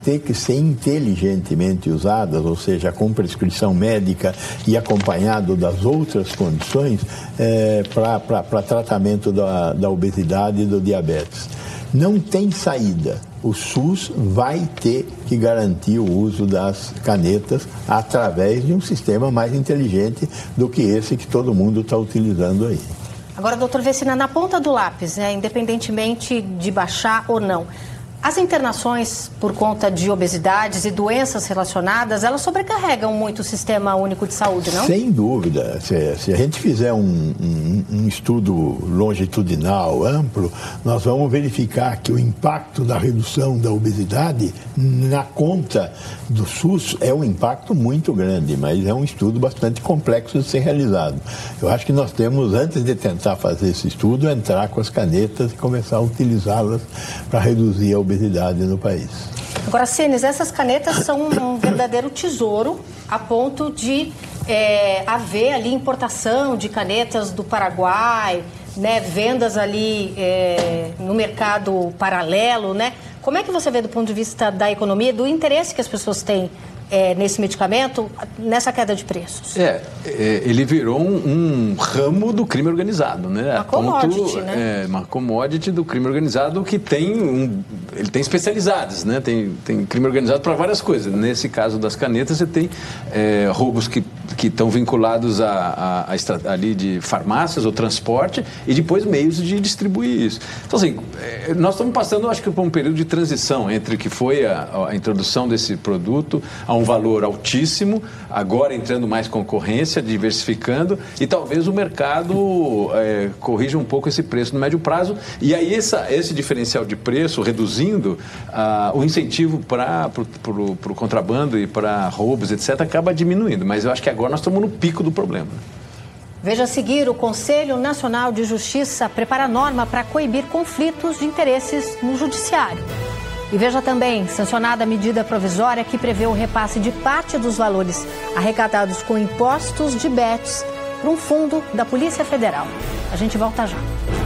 ter que ser inteligentemente usadas, ou seja, com prescrição médica e acompanhado das outras condições para tratamento da obesidade e do diabetes. Não tem saída. O SUS vai ter que garantir o uso das canetas através de um sistema mais inteligente do que esse que todo mundo está utilizando aí. Agora, doutor Vecina, na ponta do lápis, independentemente de baixar ou não, as internações por conta de obesidades e doenças relacionadas, elas sobrecarregam muito o Sistema Único de Saúde, não? Sem dúvida. Se a gente fizer um estudo longitudinal, amplo, nós vamos verificar que o impacto da redução da obesidade na conta do SUS é um impacto muito grande, mas é um estudo bastante complexo de ser realizado. Eu acho que nós temos, antes de tentar fazer esse estudo, entrar com as canetas e começar a utilizá-las para reduzir a obesidade no país. Agora, Senes, essas canetas são um verdadeiro tesouro a ponto de haver ali importação de canetas do Paraguai, vendas ali no mercado paralelo, Como é que você vê do ponto de vista da economia, do interesse que as pessoas têm nesse medicamento, nessa queda de preços? Ele virou um ramo do crime organizado, Uma commodity, uma commodity do crime organizado que ele tem especializados, Tem crime organizado para várias coisas. Nesse caso das canetas, você tem roubos que estão vinculados ali de farmácias ou transporte e depois meios de distribuir isso. Então, assim, nós estamos passando, acho que, por um período de transição entre o que foi a introdução desse produto a um valor altíssimo, agora entrando mais concorrência, diversificando, e talvez o mercado corrija um pouco esse preço no médio prazo, e aí esse diferencial de preço, reduzindo o incentivo para o contrabando e para roubos, etc., acaba diminuindo, mas eu acho que agora nós estamos no pico do problema. Veja a seguir, o Conselho Nacional de Justiça prepara norma para coibir conflitos de interesses no judiciário. E veja também, sancionada a medida provisória que prevê o repasse de parte dos valores arrecadados com impostos de bets para um fundo da Polícia Federal. A gente volta já.